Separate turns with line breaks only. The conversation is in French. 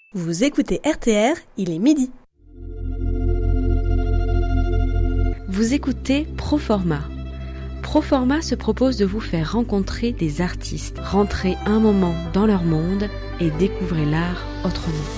Vous écoutez RTR, il est midi.
Vous écoutez Proforma. Proforma se propose de vous faire rencontrer des artistes, rentrer un moment dans leur monde et découvrir l'art autrement.